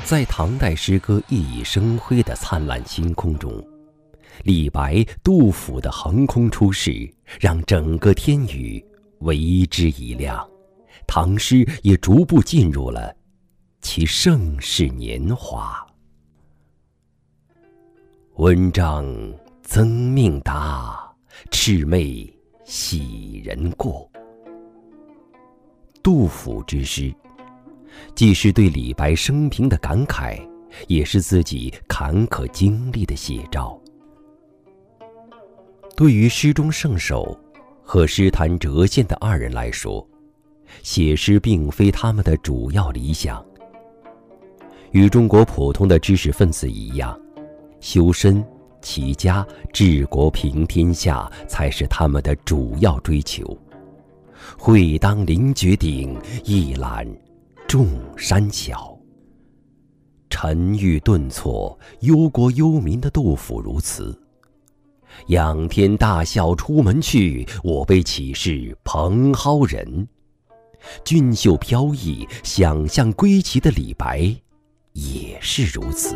在唐代诗歌熠熠生辉的灿烂星空中，李白、杜甫的横空出世，让整个天宇为之一亮，唐诗也逐步进入了其盛世年华。温帐增命达，魑魅喜人过。杜甫之诗，既是对李白生平的感慨，也是自己坎坷经历的写照。对于诗中圣手和诗坛谪仙的二人来说，写诗并非他们的主要理想。与中国普通的知识分子一样，修身、齐家、治国平天下才是他们的主要追求。会当凌绝顶，一览众山小。沉郁顿挫、忧国忧民的杜甫如此。仰天大笑出门去，我辈岂是蓬蒿人。俊秀飘逸、想象归奇的李白也是如此。